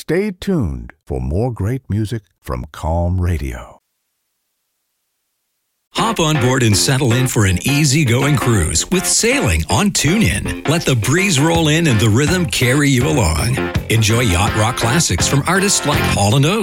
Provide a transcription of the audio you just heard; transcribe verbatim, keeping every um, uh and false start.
Stay tuned for more great music from Calm Radio. Hop on board and settle in for an easy-going cruise with sailing on TuneIn. Let the breeze roll in and the rhythm carry you along. Enjoy yacht rock classics from artists like Hall and Oates.